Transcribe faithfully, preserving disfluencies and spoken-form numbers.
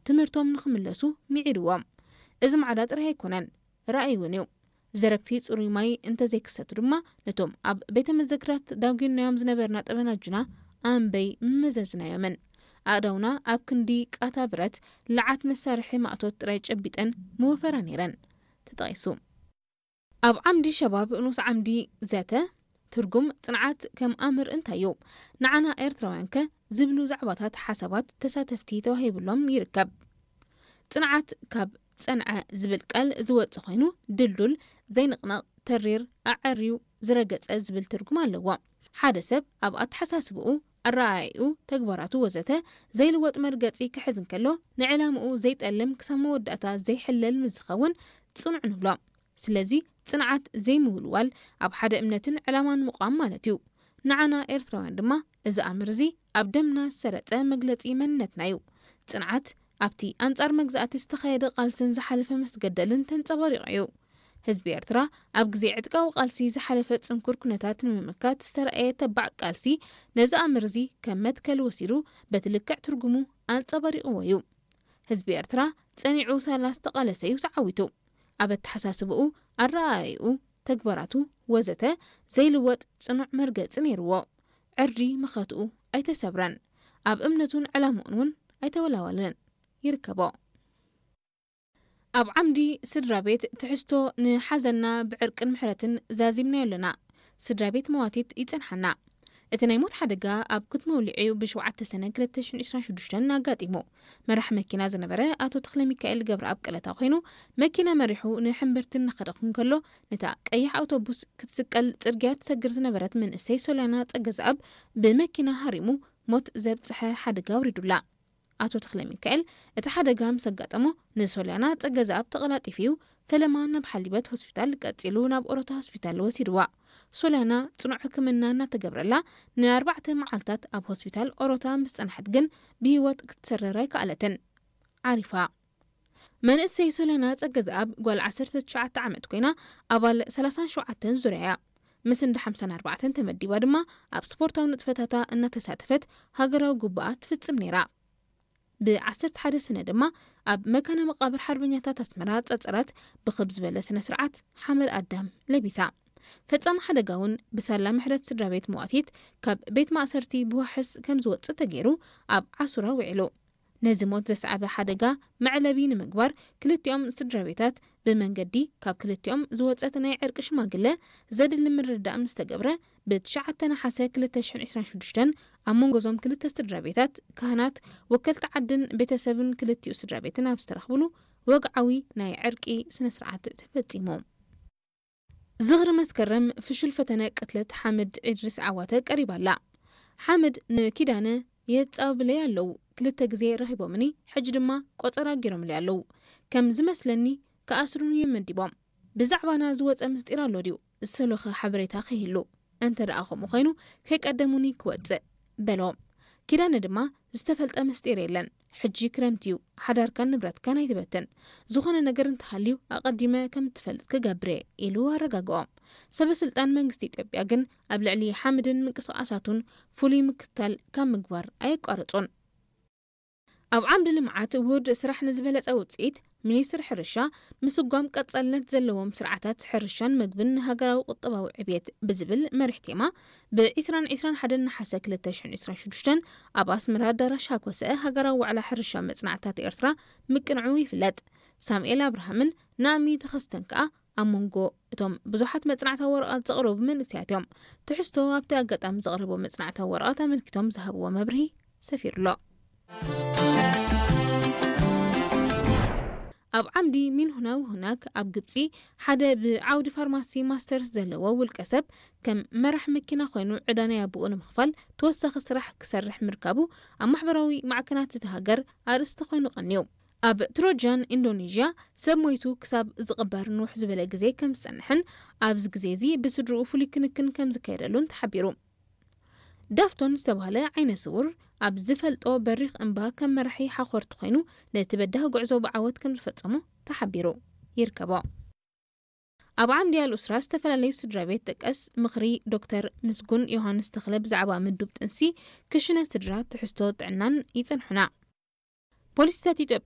ትምህርቶም ንኽምለሱ ሚዒድዎም እዚ ማዕዳት ራይ ኮነን رأيونيو زركتي صوري ماي انت زي كستو دما نتوم اب بيت مذكرات داوغين يوم زنبرنا طبناجنا انبي مززنا يمن اداونا اب كندي قاتا برت لعات مسارحي ماطوت راي چبيطن موفرا نيرن تطايسو اب عمدي شباب نص عمدي زاته ترجم صنعات كم امر انتايو نعنا ايرتراوانك زبلو زعباتات حسابات تساتفتي توهيبلهم يركب صنعات كاب صنعه زبل قال زوص خوينو دلدل زينقنا ترير اعريو زرغص زبل ترجم አለዎ ሓደ ሰብ ኣብ አትሐሳስብኡ አራአዩ ተግባራቱ ወዘተ ዘይልወጥ መርገጺ ክሕዝን ከሎ ንዕላምኡ ዘይጠልም ክሳብ መወዳእታ ዘይሕለል ምዝኸውን ጽኑዕ ንብሎ ስለዚ ጽንዓት ዘይምውልዋል ኣብ ሓደ እምነትን ዕላማን ሙቃም ማለት እዩ ንዓና ኤርትራውያን ድማ እዚ ኣምርዚ ኣብ ደምና ሰረጸ መግለጺ መንነትና እዩ ጽንዓት ኣብቲ አንጻር መግዛእቲ ዝተኻየደ ቃልስን ዝሓለፈ መስገደልን ተንጸባሪቑ ህዝቢ ኤርትራ ኣብ ግዜ ዕጥቃዊ ቃልሲ ዝሓለፈ ጽንኩር ኩነታት ንምምካት ዝተረኣየ ተባዕ ቃልሲ ነዚ ኣምርዚ ከም መትከል ወሲዱ በትልክዕ ትርጉሙ አንጸባሪቑ እዩ ህዝቢ ኤርትራ ጸኒዑ ሰላስተ ቃለሰ እዩ ተዓዊቱ ኣብ ተሓሳስብኡ ኣራኣዩ ተግባራቱ ወዘተ ዘይልወጥ ጽኑዕ መርገጽ ነይርዎ ዕርዲ መኸትኡ ኣይተሰብረን ኣብ እምነቱን ዕላምኡን ኣይተወላወለን ይርከቦ ኣብ ዓምዲ ስድራ ቤት ትሕዝቶ ንሓዘና ብዕርቅን ምሕረትን ዛዚምና የለና ስድራ ቤት መዋቲት ይጽንሐና እቲ ናይ ሞት ሓደጋ ኣብ ክትመውልዒ ብሸውዓተ ሰነ ክልተ ሽሕን ዒስራን ሽዱሽተን ኣጋጢሙ መራሕ መኪና ዝነበረ ኣቶ ተክለ ሚካኤል ገብረኣብ ቀለታ ኮይኑ መኪና መሪሑ ንሕምብርትን ንኸደኹን ከሎ ነታ ቀይሕ ኣውቶቡስ ክትስቀል ጽርግያ ትሰግር ዝነበረት መንእሰይ ሶልያና ጸገዛብ ብመኪና ሃሪሙ ሞት ዘብጽሐ ሓደጋ ውሪዱላ አቶ ተክለ ሚካኤል እቲ ሓደጋ ምሰጋጠሞ ንሶልያና ጸገዛብ ተቀላጢፊዩ ፈለማ ናብ ሓሊበት ሆስፒታል ቀጺሉ ናብ ኦሮታ ሆስፒታል ወሲድዋ ሶልያና ጽኑዕ ሕክምና እናተገብረላ ንኣርባዕተ መዓልታት ኣብ ሆስፒታል ኦሮታ ምስ ጸንሐት ግን ብህይወት ክትሰረር ኣይከኣለትን ዓሪፋ መንእሰይ ሶልያና ጸገዛብ ጓል ዓሰርተ ትሽዓተ ዓመት ኮይና ኣባል ሰላሳን ሸውዓተን ዙርያ ምስ እንደ ሓምሳን ኣርባዕተን ተመዲባ ድማ ኣብ ስፖርታዊ ንጥፈታታ እናተሳተፈት ሃገራዊ ጉባኤት ትፍጽም ነይራ ብዓሰርተ ሓደ ሰነ ድማ ኣብ መካነ መቃብር ሓርበኛታት ኣስመራ ጸጸራት ብኽብ ዝበለ ስነ ስርዓት ሓመድ ኣዳም ለቢሳ ፈጻሚ ሓደጋውን ብሳላ ምሕረት ስድራ ቤት መዋቲት ካብ ቤት ማእሰርቲ ብዋሕስ ከም ዝወጽእ ተገይሩ ኣብ ዓሱራ ውዒሉ ነዚ ሞት ዘስዓበ ሓደጋ መዕለቢ ንምግባር ክልቲኦም ስድራ ቤታት ብመንገዲ ካብ ክልቲኦም ዝወጸት ናይ ዕርቂ ሽማግለ ዘድሊ ምርዳእ ምስ ተገብረ ብትሽዓተ ነሓሰ ክልተ ሽሕን ዒስራን ሽዱሽተን ኣብ መንጎዞም ክልተ ስድራ ቤታት ካህናት ወከልቲ ዓድን ቤተሰብን ክልቲኡ ስድራ ቤትን ኣብ ዝተረኽብሉ ወግዓዊ ናይ ዕርቂ ስነ ስርዓት ተፈጺሙ ዝኽሪ መስከረም ፍሹል ፈተነ ቅትለት ሓመድ ኢድሪስ ዓዋተ ቀሪባላ ሓመድ ንኪዳነ የጻብለ ያለው ክልተ ግዜ ረኺቦምኒ ሕጂ ድማ ቆጸራ ገይሮምሊ ያለው ከም ዝመስለኒ ከኣስሩን የመዲቦም ብዛዕባና ዝወፀ ምስጢር ኣሎ ድዩ ዝሰሎኸ ሓበሬታ ኸይሉ እንተ ደኣ ከምኡ ኮይኑ ከይቀደሙኒ ክወፅእ በሎም ኪዳነ ድማ ዝተፈልጠ ምስጢር የለን ሕጂ ክረምቲዩ ሓዳርካን ንብረትካን ኣይትበተን ዝኾነ ነገር እንተሃልዩ ኣቐዲመ ከም ትፈልጥ ክገብረ ኢሉ ኣረጋግኦም ሰበስልጣን መንግስቲ ኢትዮጵያ ግን ኣብ ልዕሊ ሓመድን ምንቅስቓሳቱን ፍሉይ ምክትታል ካብ ምግባር ኣይቋርጹን ኣብ ዓምዲ ልምዓት ውህድ ስራሕ ንዝበለጸ ውጽኢት ሚኒስትር ሕርሻ ምስጓም ቀጸልነት ዘለዎም ስርዓታት ሕርሻን ምግብን ሃገራዊ ቁጠባዊ ዕብየት ብዝብል መሪሕ ቴማ ብ20 21 ነሓሰ ክልተ ሽሕን ዒስራን ሽዱሽተን ኣብ ኣስመራ ኣዳራሽ ሃኮሰ ሃገራዊ ዋዕላ ሕርሻ መጽናዕታት ኤርትራ ምቅንዑ ይፍለጥ ሳሙኤል አብርሃምን ናሚ ተኸስተን ከኣ ኣብ መንጎ እቶም ብዙሓት መጽናዕታዊ ወረቓት ዘቕረቡ መንእሰያት እዮም ትሕዝቶ ኣብቲ ኣጋጣሚ ዘቕረቡ መጽናዕታዊ ወረቓት ኣመልኪቶም ዝሃብዎ መብርሂ ሰፊሩሎ ኣብ ዓምዲ ሚን ሁና ወሁናክ ኣብ ግብጺ ሓደ ብዓውዲ ፋርማሲ ማስተርስ ዘለዎ ውልቀ ሰብ ከም መራሕ መኪና ኮይኑ ዕዳና ያብኡ ንምኽፋል ተወሳኺ ስራሕ ክሰርሕ ምርካቡ ኣብ ማሕበራዊ ማዕከናት ዝተሃገር ኣርእስቲ ኮይኑ ቀኒዩ ኣብ ትሮጃን ኢንዶኔዥያ ሰብ ሞይቱ ክሳብ ዝቕበር ንውሕ ዝበለ ግዜ ከም ዝጸንሕን ኣብዚ ግዜ እዚ ብስድርኡ ፍሉይ ክንክን ከም ዝካየደሉን ተሓቢሩ ዳፍቶን ዝተባህለ ዓይነ ስውር ኣብ ዝፈልጦ በሪኽ እምባ ከም መራሒ ሓኾርቲ ኮይኑ ነቲ በዳህ ጉዕዞ ብዓወት ከም ዝፈጸሙ ተሓቢሩ ይርከቦ ኣብ ዓምዲ ኣልኡስራ ዝተፈላለዩ ስድራ ቤት ጠቀስ ምኽሪ ዶክተር ምስጉን ዮሃንስ ተኽለ ብዛዕባ ምዱብ ጥንሲ ክሽነ ስድራ ትሕዝቶ ጥዕናን ይጸንሑና ፖሊስታት ኢትዮጵያ